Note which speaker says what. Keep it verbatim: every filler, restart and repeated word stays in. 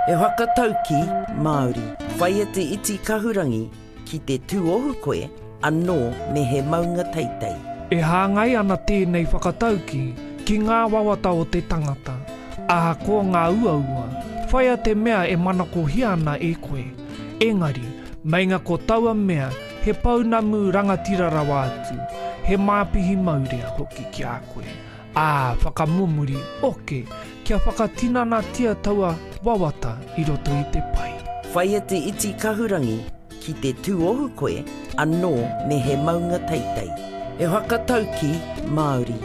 Speaker 1: E whakatauki Māori, whai te iti kahurangi ki te tūohu koe anō me he maunga teitei.
Speaker 2: E hāngai ana tēnei whakatauki ki ngā wawata o te tangata. Aha ko ngā uaua, whaia te mea e manako hiana e koe. Engari, mainga ko taua mea he paunamu rangatira rawa atu, he māpihi maurea hoki ki a koe. Ā, whakamumuri, oke, kia whakatinana tia taua wawata i roto i te pai.
Speaker 1: Whaia te iti kahurangi ki te tūohu koe anō me he maunga teitei. E whakatauki Māori.